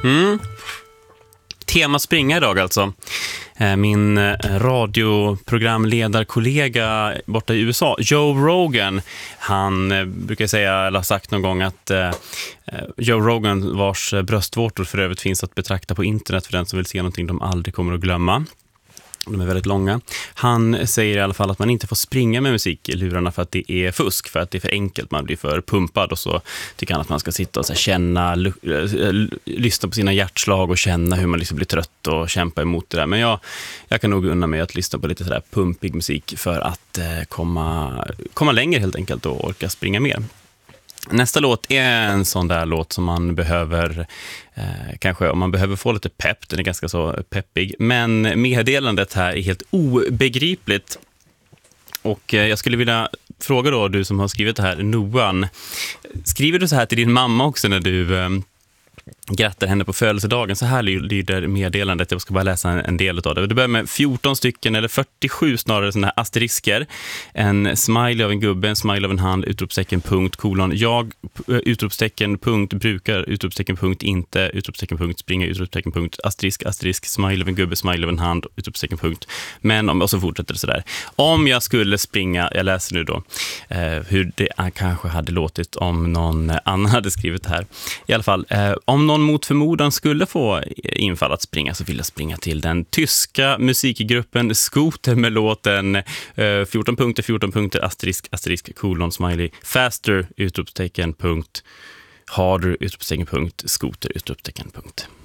Mm. Tema springa idag alltså. Min radioprogramledarkollega borta i USA, Joe Rogan, han brukar säga, eller har sagt någon gång att Joe Rogan, vars bröstvårtor för övrigt finns att betrakta på internet för den som vill se någonting de aldrig kommer att glömma. De är väldigt långa. Han säger i alla fall att man inte får springa med musik i lurarna för att det är fusk, för att det är för enkelt, man blir för pumpad, och så tycker han att man ska sitta och så här känna, lyssna på sina hjärtslag och känna hur man liksom blir trött och kämpa emot det där. Men jag kan nog unna mig att lyssna på lite sådär pumpig musik för att komma längre helt enkelt och orka springa mer. Nästa låt är en sån där låt som man behöver, kanske om man behöver få lite pepp, den är ganska så peppig, men meddelandet här är helt obegripligt. Och jag skulle vilja fråga då, du som har skrivit det här, Noan, skriver du så här till din mamma också när du grattar henne på födelsedagen? Så här lyder meddelandet. Jag ska bara läsa en del av det. Det börjar med 14 stycken, eller 47 snarare, sådana här asterisker. En smiley av en gubbe, en smiley av en hand, utropstecken, punkt, kolon, jag, utropstecken, punkt, brukar, utropstecken, punkt, inte, utropstecken, punkt, springa, utropstecken, punkt, asterisk, smiley av en gubbe, smiley av en hand, utropstecken, punkt. Men och så fortsätter det sådär. Om jag skulle springa, jag läser nu då hur det kanske hade låtit om någon annan hade skrivit det här. I alla fall, om någon mot förmodan skulle få infall att springa, så vill jag springa till den tyska musikgruppen Scooter med låten 14 punkter, asterisk, kolon, smiley, faster, utropstecken, punkt, harder, utropstecken, punkt, Scooter, utropstecken, punkt.